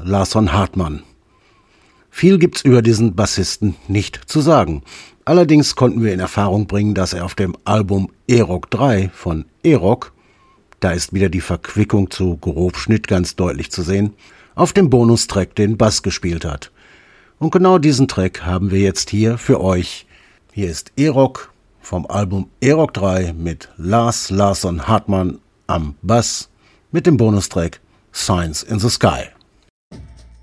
Larsson Hartmann. Viel gibt's über diesen Bassisten nicht zu sagen. Allerdings konnten wir in Erfahrung bringen, dass er auf dem Album E-Rock 3 von E-Rock, da ist wieder die Verquickung zu Grobschnitt ganz deutlich zu sehen, auf dem Bonustrack den Bass gespielt hat. Und genau diesen Track haben wir jetzt hier für euch. Hier ist E-Rock vom Album E-Rock 3 mit Larsson Hartmann am Bass mit dem Bonustrack Signs in the Sky.